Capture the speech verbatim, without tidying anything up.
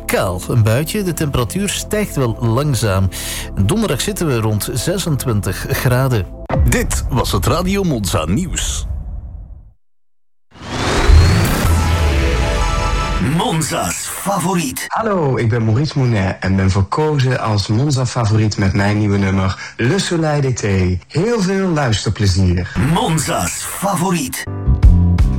kaal. Een buitje, de temperatuur stijgt wel langzaam. Donderdag zitten we rond zesentwintig graden. Dit was het Radio Monza nieuws. Monza's favoriet. Hallo, ik ben Maurice Mounet en ben verkozen als Monza favoriet met mijn nieuwe nummer Le Soleil d'été. Heel veel luisterplezier. Monza's favoriet.